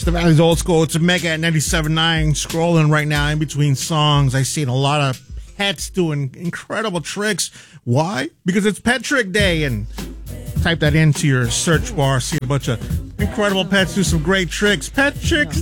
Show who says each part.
Speaker 1: The Valley's Old School. It's a Mega at 97.9. Scrolling right now in between songs. I've seen a lot of pets doing incredible tricks. Why? Because it's Pet Trick Day, and type that into your search bar. See a bunch of incredible pets do some great tricks. Pet Tricks